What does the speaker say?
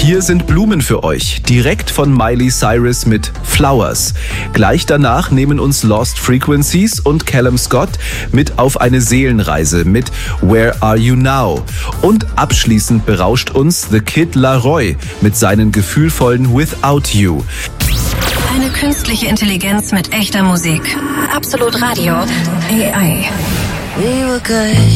Hier sind Blumen für euch, direkt von Miley Cyrus mit Flowers. Gleich danach nehmen uns Lost Frequencies und Callum Scott mit auf eine Seelenreise mit Where Are You Now? Und abschließend berauscht uns The Kid Laroi mit seinen gefühlvollen Without You. Eine künstliche Intelligenz mit echter Musik. Absolut Radio. AI. We were good.